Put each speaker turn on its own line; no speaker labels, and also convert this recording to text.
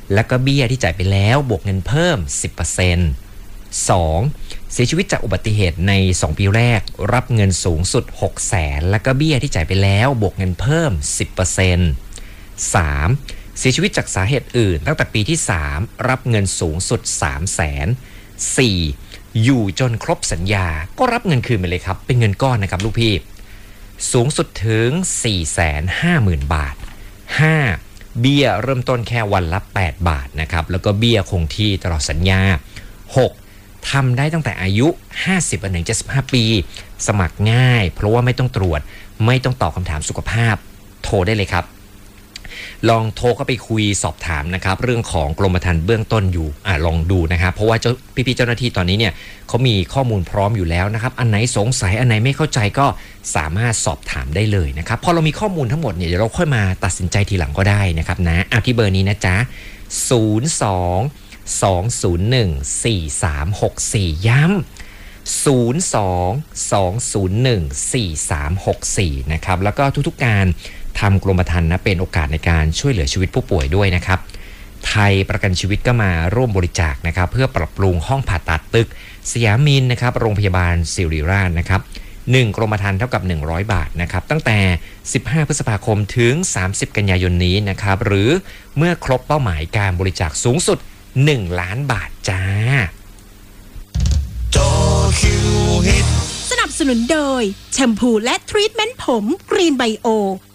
แล้วก็เบี้ยที่จ่ายไปแล้วบวกเงินเพิ่ม 10% 2. เสียชีวิตจากอุบัติเหตุใน2ปีแรกรับเงินสูงสุด 600,000 แล้วก็เบี้ยที่จ่ายไปแล้วบวกเงินเพิ่ม 10% 3. เสียชีวิตจากสาเหตุอื่นตั้งแต่ปีที่3รับเงินสูงสุด 300,000 4. อยู่จนครบสัญญาก็รับเงินคืนไปเลยครับเป็นเงินก้อนนะครับลูกพี่สูงสุดถึง 450,000 บาท 5. เบี้ยเริ่มต้นแค่วันละ8 บาทนะครับแล้วก็เบี้ยคงที่ตลอดสัญญา 6. ทำได้ตั้งแต่อายุ50 ถึง 75 ปีสมัครง่ายเพราะว่าไม่ต้องตรวจไม่ต้องตอบคำถามสุขภาพโทรได้เลยครับลองโทรเข้าไปคุยสอบถามนะครับเรื่องของกรมธรรม์เบื้องต้นอยู่ลองดูนะครับเพราะว่าพี่ๆเจ้าหน้าที่ตอนนี้เนี่ยเขามีข้อมูลพร้อมอยู่แล้วนะครับอันไหนสงสัยอันไหนไม่เข้าใจก็สามารถสอบถามได้เลยนะครับพอเรามีข้อมูลทั้งหมดเนี่ยเดี๋ยวเราค่อยมาตัดสินใจทีหลังก็ได้นะครับนะที่เบอร์นี้นะจ๊ะ02-201-4364 ย้ำ02-201-4364 นะครับแล้วก็ทุกๆการทำกรมธรรม์นะเป็นโอกาสในการช่วยเหลือชีวิตผู้ป่วยด้วยนะครับไทยประกันชีวิตก็มาร่วมบริจาคนะครับเพื่อปรับปรุงห้องผ่าตัดตึกสยามินนะครับโรงพยาบาลศิริราชนะครับ1กรมธรรม์เท่ากับ100 บาทนะครับตั้งแต่15 พฤษภาคมถึง30 กันยายนนี้นะครับหรือเมื่อครบเป้าหมายการบริจาคสูงสุด1 ล้านบาทจ้า
สนับสนุนโดยแชมพูและทรีทเมนต์ผมกรีนไบโอ